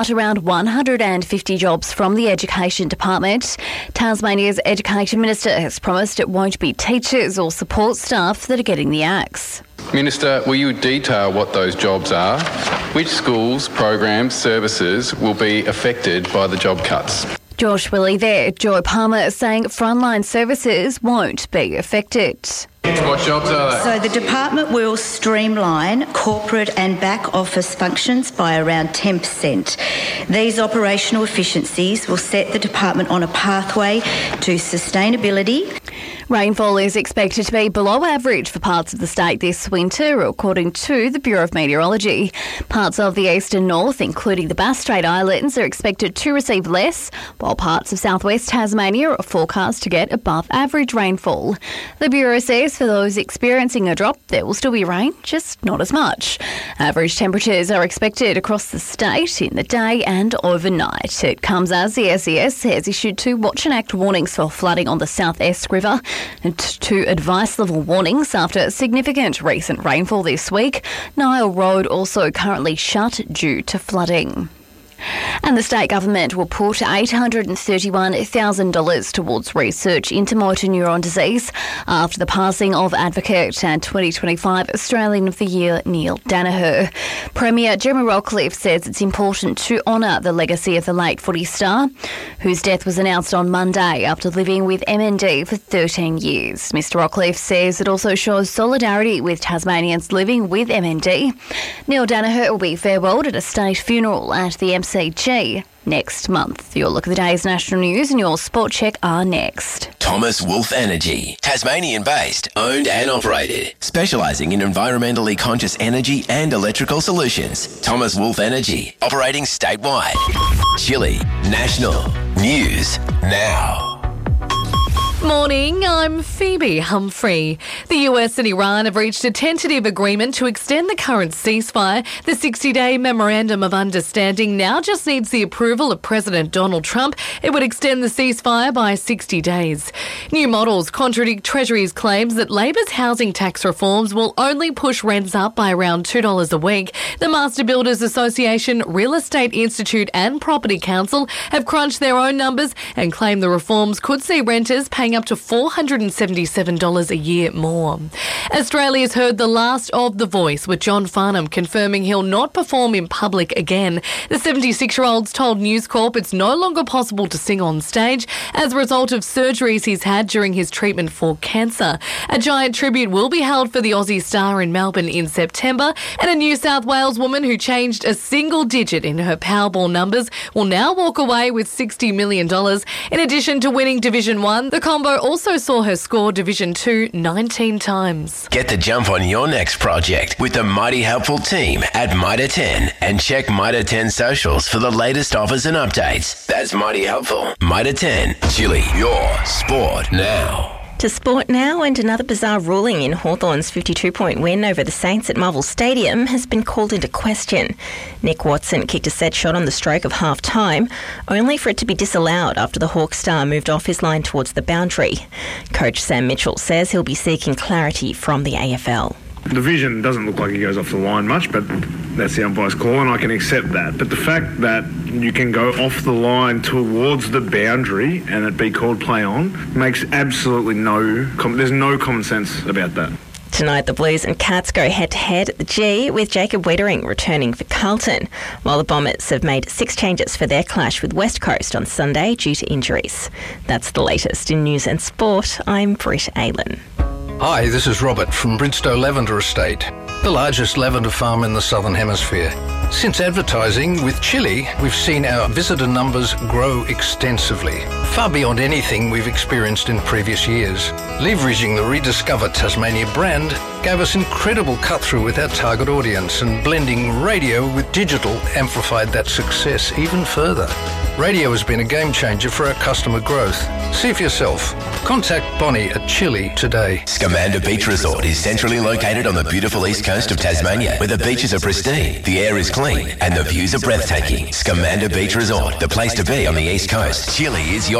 around 150 jobs from the Education Department. Tasmania's Education Minister has promised it won't be teachers or support staff that are getting the axe. Minister, will you detail what those jobs are? Which schools, programs, services will be affected by the job cuts? Josh Willie there. Joy Palmer saying frontline services won't be affected. What jobs are they? So the department will streamline corporate and back office functions by around 10%. These operational efficiencies will set the department on a pathway to sustainability. Rainfall is expected to be below average for parts of the state this winter, according to the Bureau of Meteorology. Parts of the east and north, including the Bass Strait Islands, are expected to receive less, while parts of southwest Tasmania are forecast to get above average rainfall. The Bureau says for those experiencing a drop, there will still be rain, just not as much. Average temperatures are expected across the state in the day and overnight. It comes as the SES has issued 2 Watch and Act warnings for flooding on the South Esk River and 2 advice level warnings after significant recent rainfall this week. Nile Road also currently shut due to flooding. And the state government will put $831,000 towards research into motor neuron disease after the passing of advocate and 2025 Australian of the Year Neil Danaher. Premier Jeremy Rockcliffe says it's important to honour the legacy of the late footy star, whose death was announced on Monday after living with MND for 13 years. Mr Rockcliffe says it also shows solidarity with Tasmanians living with MND. Neil Danaher will be farewelled at a state funeral at the MCG next month. Your look at the day's national news and your sport check are next. Thomas Wolf Energy, Tasmanian-based, owned and operated, specialising in environmentally conscious energy and electrical solutions. Thomas Wolf Energy, operating statewide. Chile National News Now. Morning, I'm Phoebe Humphrey. The US and Iran have reached a tentative agreement to extend the current ceasefire. The 60-day Memorandum of Understanding now just needs the approval of President Donald Trump. It would extend the ceasefire by 60 days. New models contradict Treasury's claims that Labor's housing tax reforms will only push rents up by around $2 a week. The Master Builders Association, Real Estate Institute and Property Council have crunched their own numbers and claim the reforms could see renters paying up to $477 a year more. Australia's heard the last of The Voice, with John Farnham confirming he'll not perform in public again. The 76-year-old's told News Corp it's no longer possible to sing on stage as a result of surgeries he's had during his treatment for cancer. A giant tribute will be held for the Aussie star in Melbourne in September, and a New South Wales woman who changed a single digit in her Powerball numbers will now walk away with $60 million. In addition to winning Division 1, the combo also saw her score Division 2 19 times. Get the jump on your next project with the mighty helpful team at Mitre 10 and check Mitre 10 socials for the latest offers and updates. That's mighty helpful. Mitre 10, Chile, your sport now. To sport now, and another bizarre ruling in Hawthorn's 52-point win over the Saints at Marvel Stadium has been called into question. Nick Watson kicked a set shot on the stroke of half-time, only for it to be disallowed after the Hawk star moved off his line towards the boundary. Coach Sam Mitchell says he'll be seeking clarity from the AFL. The vision doesn't look like he goes off the line much, but that's the umpire's call and I can accept that. But the fact that you can go off the line towards the boundary and it be called play on makes absolutely there's no common sense about that. Tonight, the Blues and Cats go head-to-head at the G, with Jacob Weitering returning for Carlton, while the Bombers have made 6 changes for their clash with West Coast on Sunday due to injuries. That's the latest in news and sport. I'm Britt Aylen. Hi, this is Robert from Bridstow Lavender Estate, the largest lavender farm in the Southern Hemisphere. Since advertising with Chile, we've seen our visitor numbers grow extensively, far beyond anything we've experienced in previous years. Leveraging the rediscovered Tasmania brand gave us incredible cut-through with our target audience, and blending radio with digital amplified that success even further. Radio has been a game changer for our customer growth. See for yourself. Contact Bonnie at Chile today. Scamander Beach Resort is centrally located on the beautiful east coast of Tasmania, where the beaches are pristine, the air is clean, and the views are breathtaking. Scamander Beach Resort, the place to be on the east coast. Chile is your